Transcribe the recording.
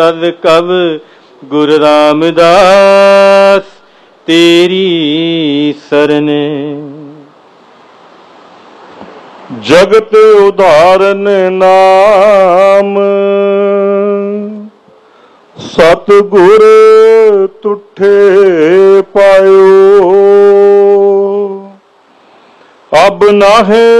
तद कब गुरु रामदास तेरी सरन। जगत उदाहरण नाम सतगुर तुठे पायो। अब नाहे